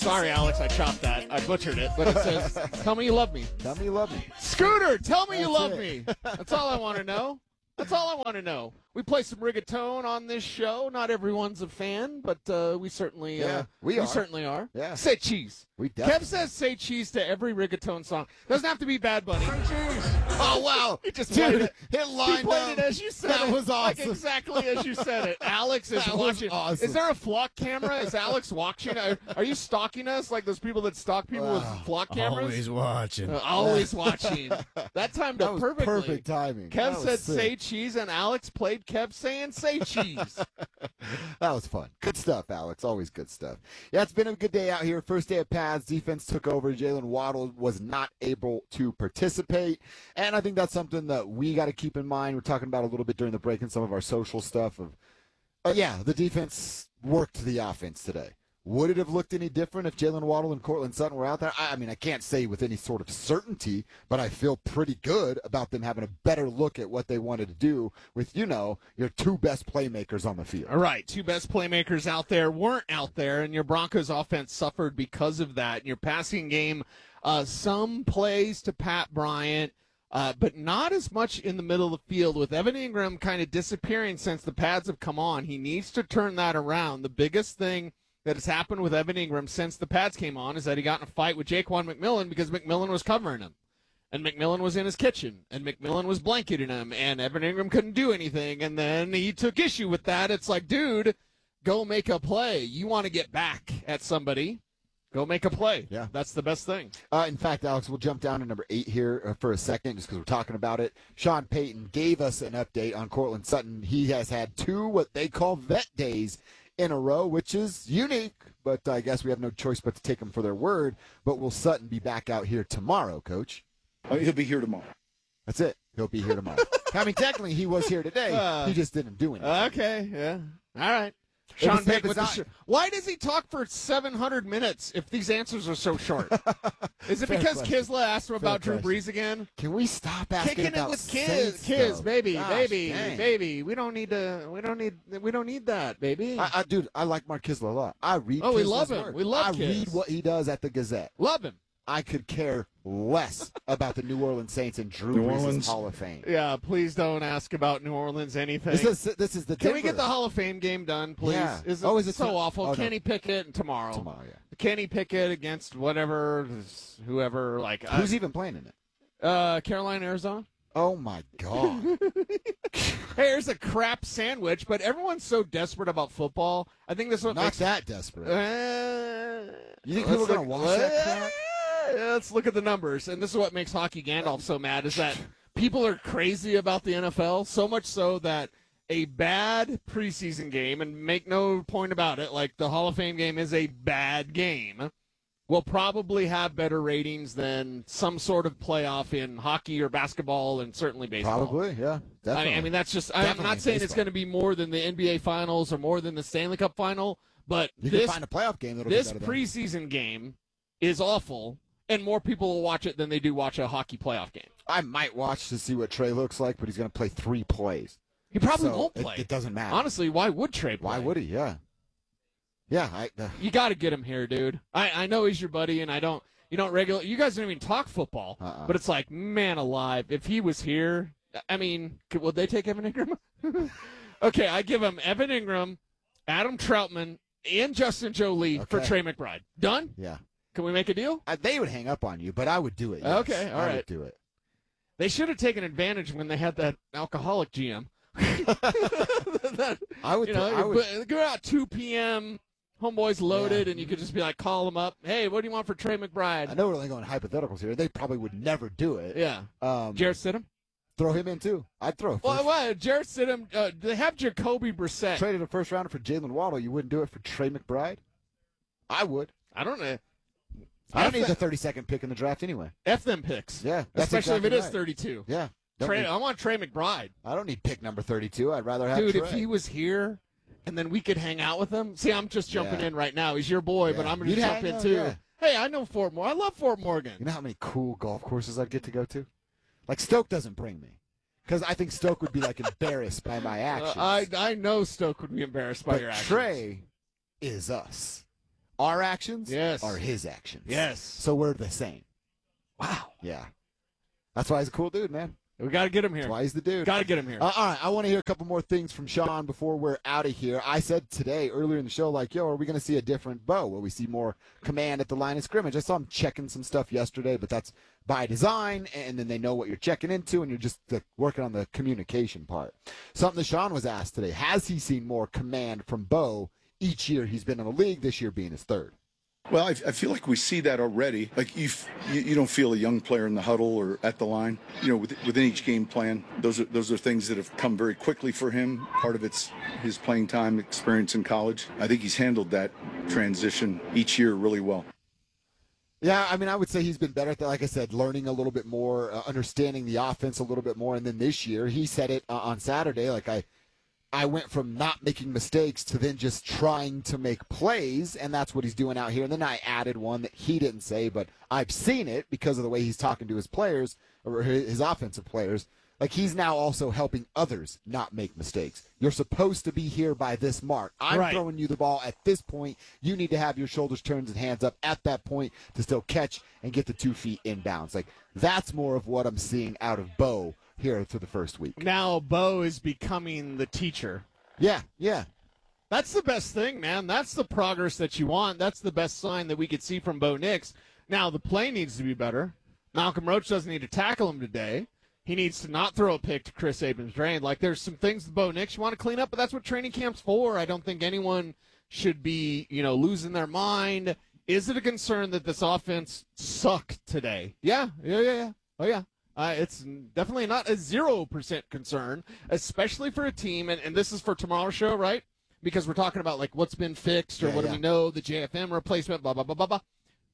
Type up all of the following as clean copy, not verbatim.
Sorry, Alex, I chopped that. I butchered it, but it says, tell me you love me. Tell me you love me. Scooter, tell me you That's love it. me. That's all I want to know. That's all I want to know. We play some rigatone on this show. Not everyone's a fan, but we certainly we are. certainly are. Yeah. Say cheese. We Kev definitely. says say cheese to every rigatone song. Doesn't have to be Bad Bunny. Oh, wow. He just played Dude, it. it He lined played up. it as you said That it. was Like awesome. exactly as you said it. Alex is That was watching. awesome. Is there a flock camera? Is Alex watching? Are you stalking us like those people that stalk people with flock cameras? Always watching. Always watching. That timed That up was perfectly. perfect timing. Kev That was said sick. say cheese, and Alex played Kev saying say cheese. That was fun. Good stuff, Alex. Always good stuff. Yeah, it's been a good day out here. First day of pads. Defense took over. Jalen Waddle was not able to participate. And I think that's something that we got to keep in mind. We're talking about a little bit during the break in some of our social stuff. The defense worked the offense today. Would it have looked any different if Jalen Waddle and Cortland Sutton were out there? I mean, I can't say with any sort of certainty, but I feel pretty good about them having a better look at what they wanted to do with, your two best playmakers on the field. All right, two best playmakers out there weren't out there, and your Broncos offense suffered because of that. In your passing game, some plays to Pat Bryant, but not as much in the middle of the field. With Evan Ingram kind of disappearing since the pads have come on, he needs to turn that around. The biggest thing that has happened with Evan Ingram since the pads came on is that he got in a fight with Jaquan McMillan because McMillan was covering him. And McMillan was in his kitchen, and McMillan was blanketing him, and Evan Ingram couldn't do anything, and then he took issue with that. It's like, dude, go make a play. You want to get back at somebody, go make a play. Yeah. That's the best thing. In fact, Alex, we'll jump down to number 8 here for a second just because we're talking about it. Sean Payton gave us an update on Cortland Sutton. He has had 2 what they call vet days in a row, which is unique, but I guess we have no choice but to take them for their word. But will Sutton be back out here tomorrow, Coach? He'll be here tomorrow. That's it. He'll be here tomorrow. I mean, technically, he was here today. He just didn't do anything. Okay, yeah. All right. If Sean it's Payton with the not- Why does he talk for 700 minutes if these answers are so short? Is it Fair because question. Kisla asked him about Fair Drew Brees again? Can we stop asking Kicking it about with Saints, kids, though? baby, Gosh, baby, dang. baby. We don't need that, baby. Dude, I like Mark Kisler a lot. I read. Oh, we Kisla's love him. work. We love I Kiss. read what he does at the Gazette. Love him. I could care less about the New Orleans Saints and Drew New Brees' Orleans. Hall of Fame. Yeah, please don't ask about New Orleans anything. This is the Can we get Denver. the Hall of Fame game done, please? Yeah. Is Oh, is it so to- awful? oh, no. Kenny Pickett and tomorrow. Tomorrow, yeah. Kenny Pickett against whoever. Who's even playing in it? Carolina, Arizona. Oh my God! Hey, here's a crap sandwich, but everyone's so desperate about football. I think this is what Not makes that desperate. You think let's people are gonna look- watch that crap? Let's look at the numbers, and this is what makes Hockey Gandalf so mad: is that people are crazy about the NFL, so much so that a bad preseason game, and make no point about it, like the Hall of Fame game is a bad game, will probably have better ratings than some sort of playoff in hockey or basketball, and certainly baseball. Probably, yeah. Definitely. I mean, that's just. I'm Definitely not saying it's baseball. going to be more than the NBA Finals or more than the Stanley Cup Final, but you can this find a playoff game that'll this be better than preseason game is awful, and more people will watch it than they do watch a hockey playoff game. I might watch to see what Trey looks like, but he's going to play 3 plays. He probably So won't play. It doesn't matter. Honestly, why would Trey play? Why would he? Yeah. Yeah. You got to get him here, dude. I know he's your buddy, and you don't regular. You guys don't even talk football, but it's like, man alive, if he was here, I mean, would they take Evan Ingram? Okay, I give him Evan Ingram, Adam Troutman, and Justin Jolie for Okay. Trey McBride. Done? Yeah. Can we make a deal? They would hang up on you, but I would do it. Yes. Okay, all I right. would do it. They should have taken advantage when they had that alcoholic GM. I would. I would. Go out 2 p.m. Homeboys loaded, and you could just be like, call them up. Hey, what do you want for Trey McBride? I know we're only going hypotheticals here. They probably would never do it. Yeah. Jarrett Stidham? Throw him in too. I'd throw. What? Jarrett Stidham. They have Jacoby Brissett. Traded a first rounder for Jalen Waddle. You wouldn't do it for Trey McBride? I would. I don't know. I don't need the 32nd pick in the draft anyway. F them picks. Yeah, that's Especially exactly if it is right. 32. Yeah. I want Trey McBride. I don't need pick number 32. I'd rather have Dude, Trey. if he was here and then we could hang out with him. See, I'm just jumping Yeah. in right now. He's your boy, but Yeah. I'm going to You'd jump hang in out, too. yeah. Hey, I know Fort Morgan. I love Fort Morgan. You know how many cool golf courses I'd get to go to? Like Stoke doesn't bring me. Because I think Stoke would be like embarrassed by my actions. I know Stoke would be embarrassed by but your actions. Trey is us. our actions Yes. are his actions. Yes. So we're the same. Wow. Yeah. That's why he's a cool dude, man. We got to get him here. That's why he's the dude. Got to get him here. All right, I want to hear a couple more things from Sean before we're out of here. I said today, earlier in the show, like, yo, are we going to see a different Bo? Will we see more command at the line of scrimmage? I saw him checking some stuff yesterday, but that's by design, and then they know what you're checking into, and you're just working on the communication part. Something that Sean was asked today, has he seen more command from Bo each year he's been in the league, this year being his third? Well, I feel like we see that already. Like you don't feel a young player in the huddle or at the line. Within each game plan, those are things that have come very quickly for him. Part of it's his playing time experience in college. I think he's handled that transition each year really well. Yeah, I mean, I would say he's been better at that. Like I said, learning a little bit more, understanding the offense a little bit more. And then this year, he said it on Saturday, like I went from not making mistakes to then just trying to make plays, and that's what he's doing out here. And then I added one that he didn't say, but I've seen it because of the way he's talking to his players, or his offensive players. Like, he's now also helping others not make mistakes. You're supposed to be here by this mark. I'm throwing you the ball at this point. You need to have your shoulders turned and hands up at that point to still catch and get the 2 feet inbounds. Like, that's more of what I'm seeing out of Bo here through the first week. Now Bo is becoming the teacher. Yeah. That's the best thing, man. That's the progress that you want. That's the best sign that we could see from Bo Nix. Now, the play needs to be better. Malcolm Roach doesn't need to tackle him today. He needs to not throw a pick to Chris Abrams-Drain. Like, there's some things with Bo Nix you want to clean up, but that's what training camp's for. I don't think anyone should be, losing their mind. Is it a concern that this offense sucked today? Yeah. Oh, yeah. It's definitely not a 0% concern, especially for a team, and this is for tomorrow's show, right? Because we're talking about, like, what's been fixed or what do we know, the JFM replacement, blah, blah, blah, blah,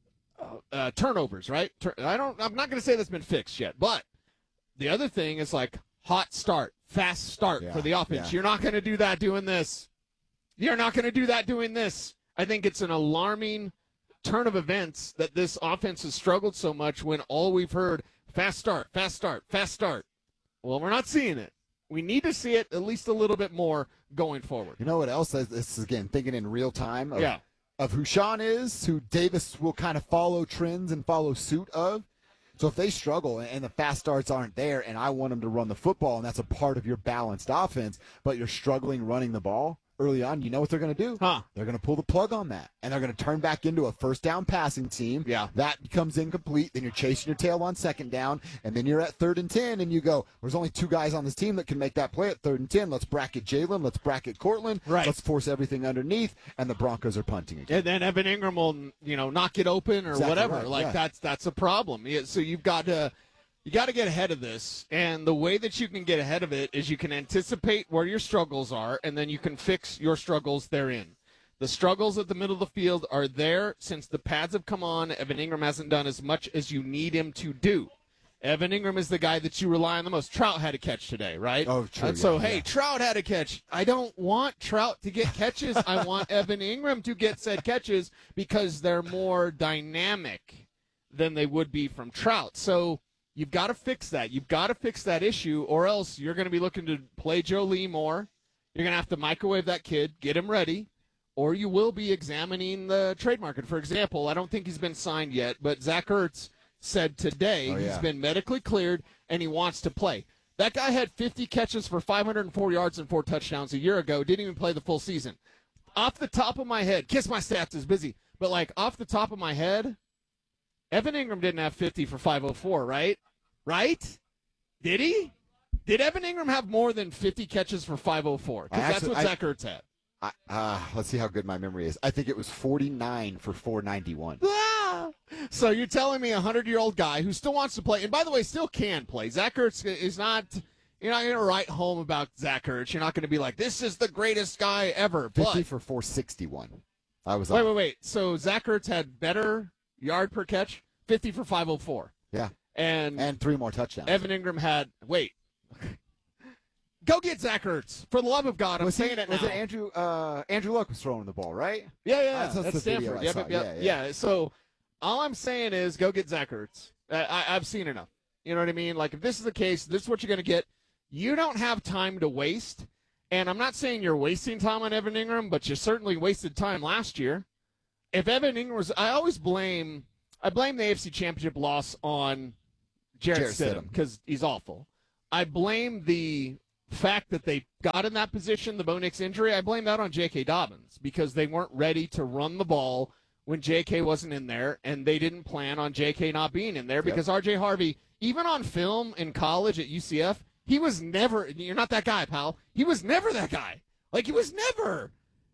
blah. Turnovers, right? I'm not going to say that's been fixed yet, but the other thing is, like, hot start, fast start for the offense. You're not going to do that doing this. You're not going to do that doing this. I think it's an alarming turn of events that this offense has struggled so much when all we've heard, fast start, fast start, fast start. Well, we're not seeing it. We need to see it at least a little bit more going forward. You know what else? This is, again, thinking in real time of who Sean is, who Davis will kind of follow trends and follow suit of. So if they struggle and the fast starts aren't there and I want them to run the football and that's a part of your balanced offense, but you're struggling running the ball early on, you know what they're going to do? They're going to pull the plug on that, and they're going to turn back into a first down passing team. Yeah. That becomes incomplete. Then you're chasing your tail on second down, and then you're at 3rd and 10, and you go, there's only 2 guys on this team that can make that play at 3rd and 10. Let's bracket Jalen. Let's bracket Cortland. Right. Let's force everything underneath, and the Broncos are punting again. And then Evan Ingram will, knock it open or whatever. Right. That's a problem. So you've got to get ahead of this, and the way that you can get ahead of it is you can anticipate where your struggles are, and then you can fix your struggles therein. The struggles at the middle of the field are there since the pads have come on. Evan Ingram hasn't done as much as you need him to do. Evan Ingram is the guy that you rely on the most. Trout had a catch today, right? Oh, true. And so, Trout had a catch. I don't want Trout to get catches. I want Evan Ingram to get said catches because they're more dynamic than they would be from Trout. So you've got to fix that. You've got to fix that issue, or else you're going to be looking to play Joe Lee more. You're going to have to microwave that kid, get him ready, or you will be examining the trade market. For example, I don't think he's been signed yet, but Zach Ertz said today he's been medically cleared and he wants to play. That guy had 50 catches for 504 yards and 4 touchdowns a year ago, didn't even play the full season. Off the top of my head, Kiss My Stats is busy, but off the top of my head, Evan Ingram didn't have 50 for 504, right? Right? Did he? Did Evan Ingram have more than 50 catches for 504? Because that's what Zach Ertz had. Let's see how good my memory is. I think it was 49 for 491. So you're telling me a 100-year-old guy who still wants to play, and by the way, still can play. Zach Ertz is not – you're not going to write home about Zach Ertz. You're not going to be like, this is the greatest guy ever. 50 for 461. Wait. So Zach Ertz had better yard per catch, 50 for 504. Yeah. And 3 more touchdowns. Evan Ingram had – wait. Go get Zach Ertz. For the love of God, I'm saying it now. Was it Andrew Luck was throwing the ball, right? Yeah. That's the Stanford. Yeah. So all I'm saying is go get Zach Ertz. I've seen enough. You know what I mean? Like, if this is the case, this is what you're going to get. You don't have time to waste. And I'm not saying you're wasting time on Evan Ingram, but you certainly wasted time last year. if Evan Ingram was, I blame the AFC Championship loss on Jarrett Stidham because he's awful. I blame the fact that they got in that position, the Bo Nix injury, I blame that on J.K. Dobbins because they weren't ready to run the ball when J.K. wasn't in there, and they didn't plan on J.K. not being in there because R.J. Harvey, even on film in college at UCF, he was never – you're not that guy, pal. He was never that guy. Like, he was never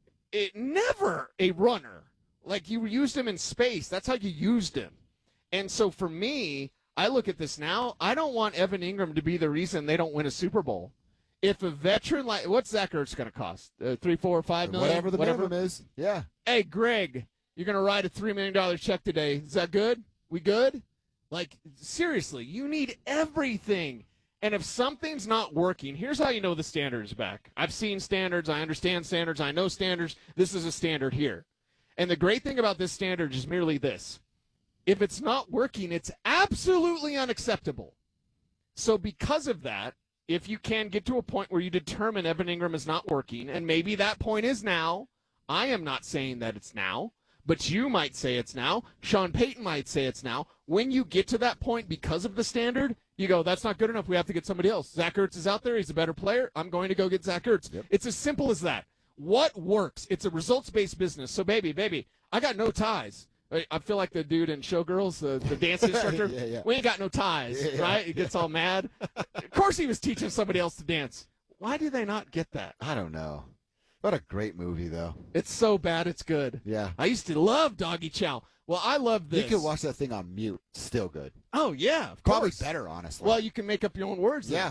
a runner. Like, you used him in space. That's how you used him. And so for me, I look at this now. I don't want Evan Ingram to be the reason they don't win a Super Bowl. If a veteran like what's Zach Ertz going to cost? $3, $4, $5 million, whatever the minimum is. Yeah. Hey, Greg, you're going to write a $3 million check today. Is that good? We good? Like, seriously, you need everything. And if something's not working, here's how you know the standard is back. I've seen standards. I understand standards. I know standards. This is a standard here. And the great thing about this standard is merely this. If it's not working, it's absolutely unacceptable. So because of that, if you can get to a point where you determine Evan Ingram is not working, and maybe that point is now, I am not saying that it's now, but you might say it's now. Sean Payton might say it's now. When you get to that point because of the standard, you go, that's not good enough. We have to get somebody else. Zach Ertz is out there. He's a better player. I'm going to go get Zach Ertz. Yep. It's as simple as that. What works? It's a results-based business. So, baby, I got no ties. I feel like the dude in Showgirls, the dance instructor. Yeah. We ain't got no ties, right? He gets all mad. Of course he was teaching somebody else to dance. Why do they not get that? I don't know. What a great movie, though. It's so bad it's good. Yeah. I used to love Doggy Chow. Well, I love this. You could watch that thing on mute. Still good. Oh, yeah, of Probably course. better, honestly. Well, you can make up your own words. Yeah.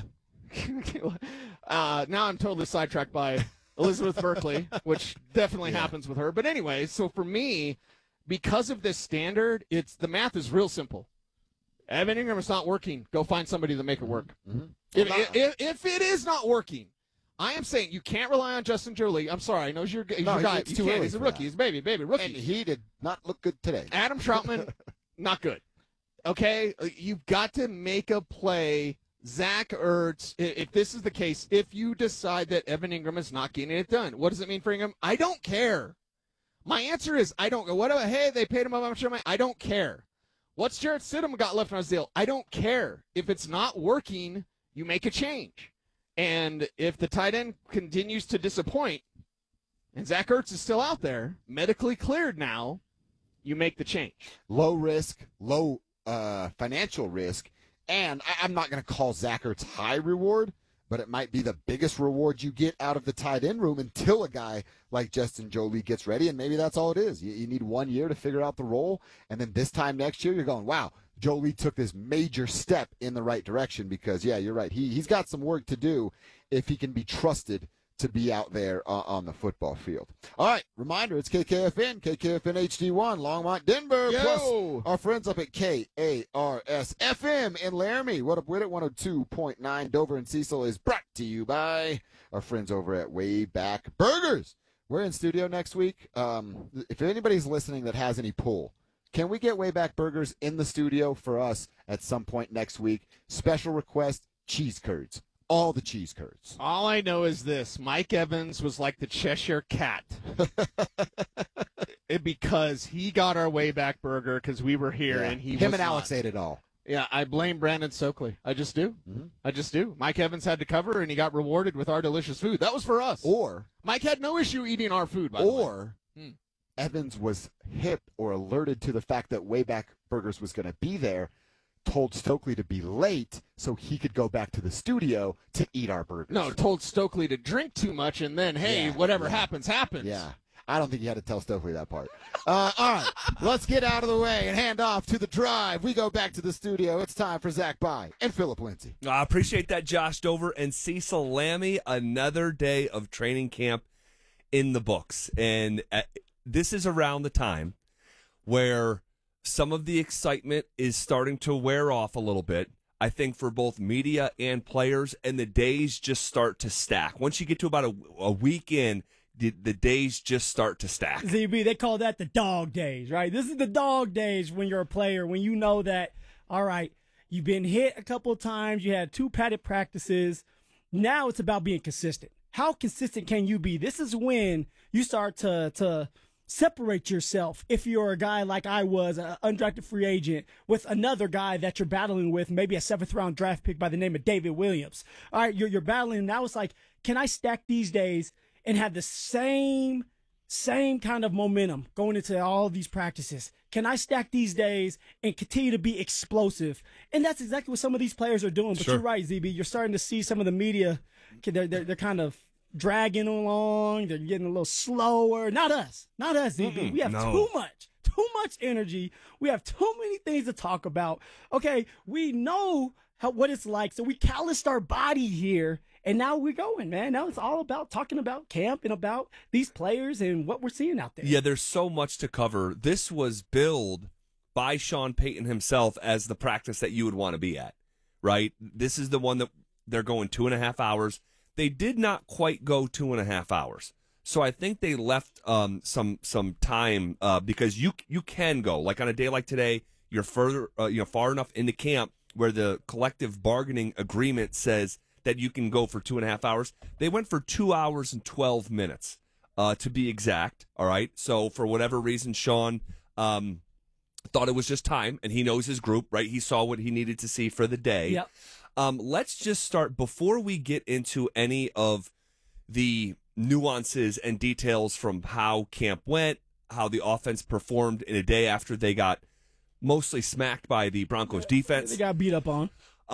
Now I'm totally sidetracked by Elizabeth Berkley, which definitely happens with her. But anyway, so for me, because of this standard, the math is real simple. Evan Ingram is not working. Go find somebody to make it work. Mm-hmm. If it is not working, I am saying you can't rely on Justin Jolie. I'm sorry. I know he's your guy. It's too early He's a rookie. that. He's a baby rookie. And he did not look good today. Adam Troutman, not good. Okay? You've got to make a play. Zach Ertz, if this is the case, if you decide that Evan Ingram is not getting it done, what does it mean for Ingram? I don't care. My answer is I don't go, whatever, hey, they paid him up. I don't care. What's Jarrett Stidham got left on his deal? I don't care. If it's not working, you make a change. And if the tight end continues to disappoint, and Zach Ertz is still out there, medically cleared now, you make the change. Low risk, low financial risk, and I'm not going to call Zach Ertz high reward, but it might be the biggest reward you get out of the tight end room until a guy like Justin Jolie gets ready, and maybe that's all it is. You need 1 year to figure out the role, and then this time next year you're going, wow, Jolie took this major step in the right direction because, yeah, you're right. He's got some work to do if he can be trusted to be out there on the football field. All right, reminder, it's KKFN HD1, Longmont, Denver, plus our friends up at KARS-FM in Laramie. What up with it? 102.9 Dover and Cecil is brought to you by our friends over at Wayback Burgers. We're in studio next week. If anybody's listening that has any pull, can we get Wayback Burgers in the studio for us at some point next week? Special request, cheese curds. All the cheese curds. All I know is this. Mike Evans was like the Cheshire Cat. Because he got our Wayback Burger because we were here and he was and Alex ate it all. Yeah, I blame Brandon Stokely. I just do. Mm-hmm. I just do. Mike Evans had to cover, and he got rewarded with our delicious food. That was for us. Or Mike had no issue eating our food, by the way. Evans was hip or alerted to the fact that Wayback Burgers was going to be there, told Stokely to be late so he could go back to the studio to eat our burgers. No, told Stokely to drink too much, and then, hey, whatever happens, happens. Yeah. I don't think you had to tell Stokely that part. All right, let's get out of the way and hand off to the drive. We go back to the studio. It's time for Zach Bye and Philip Lindsay. I appreciate that, Josh Dover and Cecil Lammy. Another day of training camp in the books. And this is around the time where some of the excitement is starting to wear off a little bit, I think, for both media and players, and the days just start to stack. Once you get to about a week in, the days just start to stack. ZB, they call that the dog days, right? This is the dog days when you're a player, when you know that, all right, you've been hit a couple of times, you had 2 padded practices. Now it's about being consistent. How consistent can you be? This is when you start to separate yourself if you're a guy like I was, an undrafted free agent, with another guy that you're battling with, maybe a 7th-round draft pick by the name of David Williams. All right, you're battling. Now it's like, can I stack these days and have the same kind of momentum going into all these practices? Can I stack these days and continue to be explosive? And that's exactly what some of these players are doing. But Sure. You're right, ZB. You're starting to see some of the media, they're kind of dragging along. They're getting a little slower. Not us, ZB. We have no. too much energy. We have too many things to talk about. Okay, we know what it's like, so we calloused our body here, and now we're going, man. Now it's all about talking about camp and about these players and what we're seeing out there. Yeah, there's so much to cover. This was billed by Sean Payton himself as the practice that you would want to be at, right? This is the one that they're going 2.5 hours. They did not quite go 2.5 hours. So I think they left some time because you can go, like on a day like today, you're far enough into camp where the collective bargaining agreement says that you can go for 2.5 hours. They went for 2 hours and 12 minutes to be exact. All right. So for whatever reason, Sean thought it was just time, and he knows his group, right? He saw what he needed to see for the day. Yep. Let's just start before we get into any of the nuances and details from how camp went, how the offense performed in a day after they got mostly smacked by the Broncos defense. They got beat up on.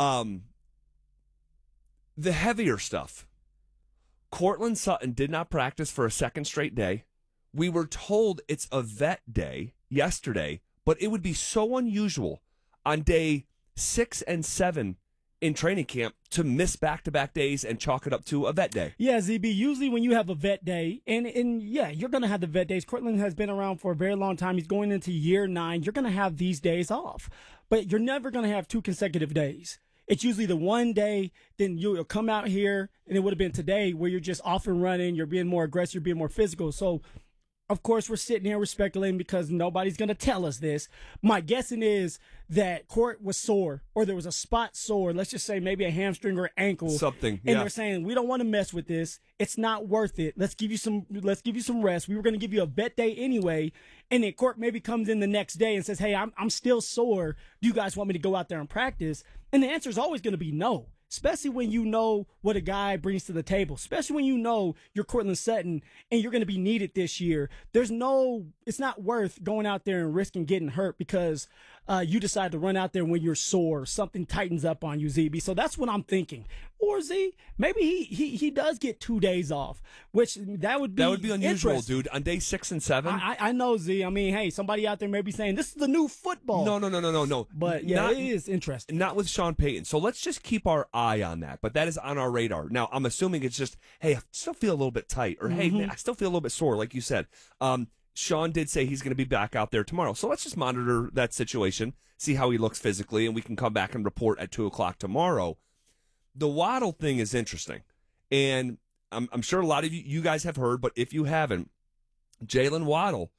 The heavier stuff. Cortland Sutton did not practice for a second straight day. We were told it's a vet day yesterday, but it would be so unusual on day 6 and 7 in training camp to miss back-to-back days and chalk it up to a vet day. Yeah, ZB, usually when you have a vet day, and yeah, you're going to have the vet days. Cortland has been around for a very long time. He's going into year 9. You're going to have these days off, but you're never going to have 2 consecutive days. It's usually the one day, then you'll come out here, and it would have been today where you're just off and running, you're being more aggressive, you're being more physical. So, of course, we're sitting here, we're speculating because nobody's going to tell us this. My guessing is that Court was sore, or there was a spot sore. Let's just say maybe a hamstring or ankle. Something, And yeah. they're saying, we don't want to mess with this. It's not worth it. Let's give you some rest. We were going to give you a vet day anyway. And then Court maybe comes in the next day and says, hey, I'm still sore. Do you guys want me to go out there and practice? And the answer is always going to be no. Especially when you know what a guy brings to the table, especially when you know you're Cortland Sutton and you're going to be needed this year. It's not worth going out there and risking getting hurt because you decide to run out there when you're sore, something tightens up on you, ZB. So that's what I'm thinking. Or Z, maybe he does get 2 days off, which that would be unusual, interesting. dude. On day 6 and 7. I know, Z. I mean, hey, somebody out there may be saying this is the new football. No. But yeah, it is interesting. Not with Sean Payton. So let's just keep our eye on that. But that is on our radar. Now, I'm assuming it's just, hey, I still feel a little bit tight. Or, hey, man, I still feel a little bit sore, like you said. Sean did say he's going to be back out there tomorrow. So let's just monitor that situation, see how he looks physically, and we can come back and report at 2 o'clock tomorrow. The Waddle thing is interesting. And I'm sure a lot of you guys have heard, but if you haven't, Jalen Waddle,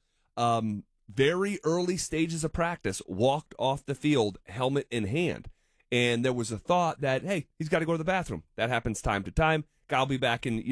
very early stages of practice, walked off the field, helmet in hand. And there was a thought that, hey, he's got to go to the bathroom. That happens time to time. Guy will be back in,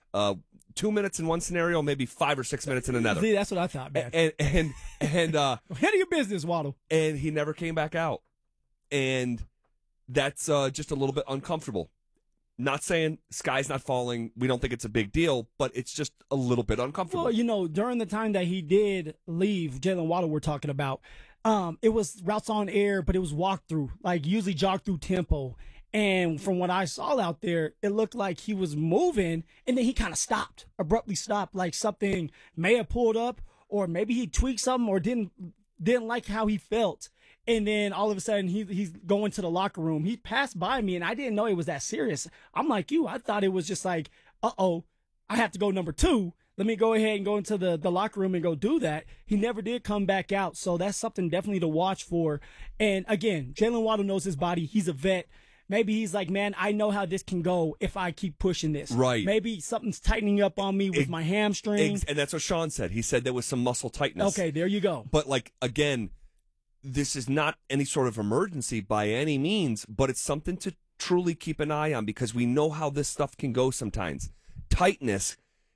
2 minutes in one scenario, maybe 5 or 6 minutes in another. See, that's what I thought, man. And Head of your business, Waddle. And he never came back out. And that's just a little bit uncomfortable. Not saying sky's not falling. We don't think it's a big deal, but it's just a little bit uncomfortable. Well, during the time that he did leave, Jalen Waddle we're talking about, it was routes on air, but it was walkthrough, like usually jog through tempo. And from what I saw out there, it looked like he was moving, and then he kind of abruptly stopped, like something may have pulled up, or maybe he tweaked something or didn't like how he felt. And then all of a sudden he's going to the locker room. He passed by me, and I didn't know it was that serious. I'm like you. I thought it was just like, I have to go number 2. Let me go ahead and go into the locker room and go do that. He never did come back out. So that's something definitely to watch for. And again, Jalen Waddle knows his body. He's a vet. Maybe he's like, man, I know how this can go if I keep pushing this. Right. Maybe something's tightening up on me with my hamstring. And that's what Sean said. He said there was some muscle tightness. Okay, there you go. But, again, this is not any sort of emergency by any means, but it's something to truly keep an eye on because we know how this stuff can go sometimes. Tightness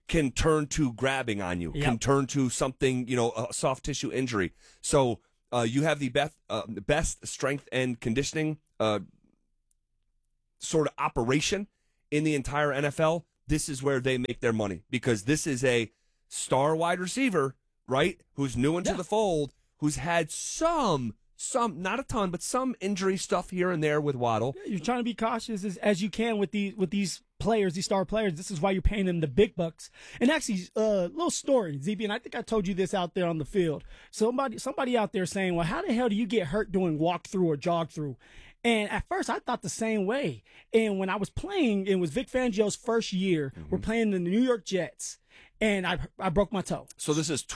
can turn to grabbing on you, can turn to something, a soft tissue injury. So you have the best strength and conditioning sort of operation in the entire NFL. This is where they make their money, because this is a star wide receiver, right, who's new into the fold, who's had some, not a ton, but some injury stuff here and there with Waddle. You're trying to be cautious as you can with these players, these star players. This is why you're paying them the big bucks. And actually, little story, ZB, and I think I told you this out there on the field. Somebody out there saying, well, how the hell do you get hurt doing walk-through or jog-through? And at first, I thought the same way. And when I was playing, it was Vic Fangio's first year. We're playing the New York Jets, and I broke my toe. So this is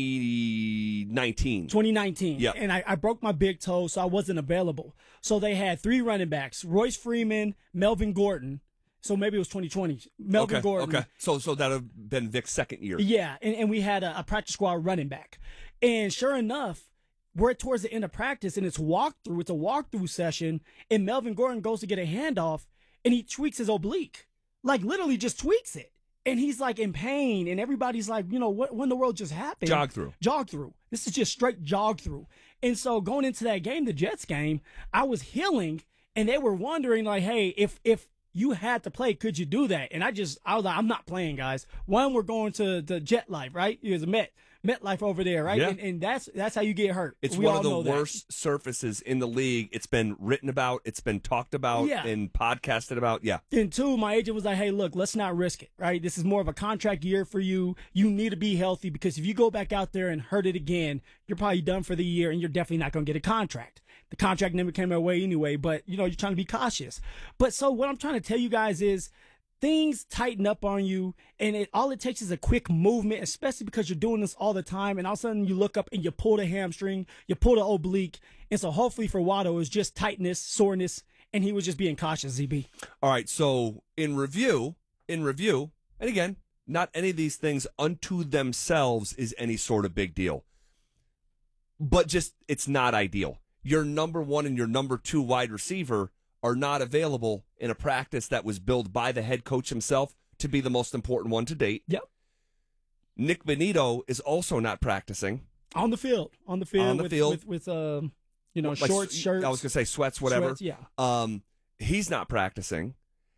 2019. 2019. Yeah. And I broke my big toe, so I wasn't available. So they had 3 running backs, Royce Freeman, Melvin Gordon. So maybe it was 2020. Melvin Gordon. Okay. So that would have been Vic's second year. Yeah. And we had a practice squad running back. And sure enough, we're towards the end of practice, and it's a walkthrough session, and Melvin Gordon goes to get a handoff, and he tweaks his oblique. Like, literally just tweaks it. And he's, like, in pain, and everybody's like, what in the world just happened? Jog through. This is just straight jog through. And so going into that game, the Jets game, I was healing, and they were wondering, like, hey, if you had to play, could you do that? And I was like, I'm not playing, guys. One, we're going to the Jet Life, right? It was a MetLife over there, right? Yeah. And that's how you get hurt. It's we one all of the know worst surfaces in the league. It's been written about. It's been talked about and podcasted about. Yeah. And 2, my agent was like, hey, look, let's not risk it, right? This is more of a contract year for you. You need to be healthy, because if you go back out there and hurt it again, you're probably done for the year, and you're definitely not going to get a contract. The contract never came our way anyway, but, you're trying to be cautious. But so what I'm trying to tell you guys is, things tighten up on you, and all it takes is a quick movement, especially because you're doing this all the time, and all of a sudden you look up and you pull the hamstring, you pull the oblique, and so hopefully for Waddle, it was just tightness, soreness, and he was just being cautious, ZB. All right, so in review, and again, not any of these things unto themselves is any sort of big deal, but just it's not ideal. Your number 1 and your number 2 wide receiver are not available in a practice that was billed by the head coach himself to be the most important one to date. Yep. Nick Benito is also not practicing. On the field. With like shorts, shirts. I was going to say sweats, whatever. Sweats, yeah. He's not practicing.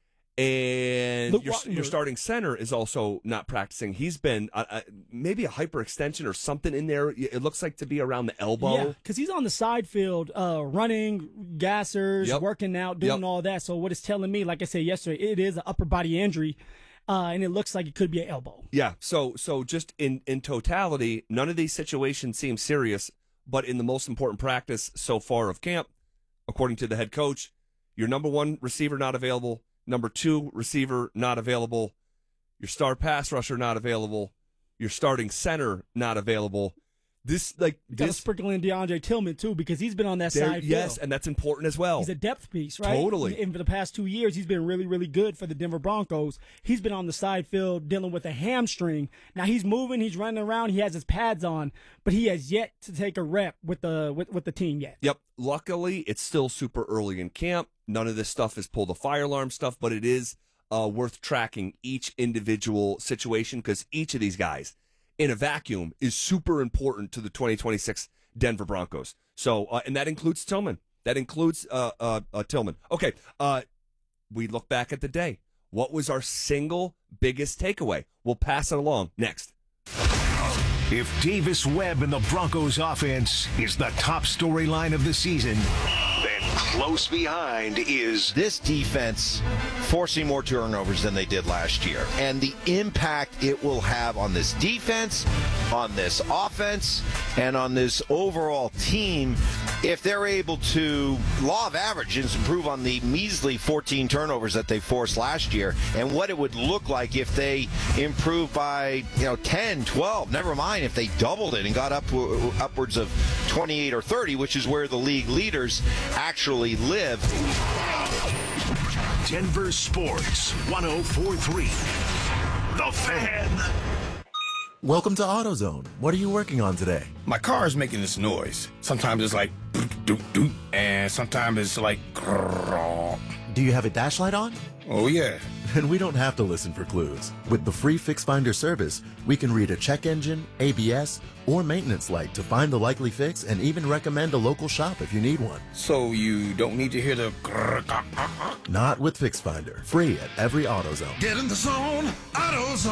And your starting center is also not practicing. He's been maybe a hyperextension or something in there. It looks like to be around the elbow. Yeah, because he's on the side field running, gassers, working out, doing all that. So what it's telling me, like I said yesterday, it is an upper body injury, and it looks like it could be an elbow. Yeah, so just in totality, none of these situations seem serious, but in the most important practice so far of camp, according to the head coach, your number 1 receiver not available, number 2 receiver not available, your star pass rusher not available, your starting center not available. This gotta sprinkle in DeAndre Tillman too, because he's been on that side. Yes, field. and that's important as well. He's a depth piece, right? Totally. And for the past 2 years, he's been really, really good for the Denver Broncos. He's been on the side field dealing with a hamstring. Now he's moving, he's running around, he has his pads on, but he has yet to take a rep with the team yet. Yep. Luckily, it's still super early in camp. None of this stuff is pull the fire alarm stuff, but it is worth tracking each individual situation, because each of these guys in a vacuum is super important to the 2026 Denver Broncos. So, and that includes Tillman. Tillman. Okay. We look back at the day. What was our single biggest takeaway? We'll pass it along next. If Davis Webb and the Broncos offense is the top storyline of the season, then close behind is this defense forcing more turnovers than they did last year, and the impact it will have on this defense, on this offense, and on this overall team if they're able to law of averages improve on the measly 14 turnovers that they forced last year, and what it would look like if they improve by 10, 12, never mind if they doubled it and got upwards of 28 or 30, which is where the league leaders actually live. Denver Sports 104.3. The Fan. Welcome to AutoZone. What are you working on today? My car is making this noise. Sometimes it's like doot, doot, doot, and sometimes it's like grrr. Do you have a dash light on? Oh, yeah. And we don't have to listen for clues. With the free FixFinder service, we can read a check engine, ABS, or maintenance light to find the likely fix and even recommend a local shop if you need one. So you don't need to hear the... Not with FixFinder. Free at every AutoZone. Get in the zone, AutoZone.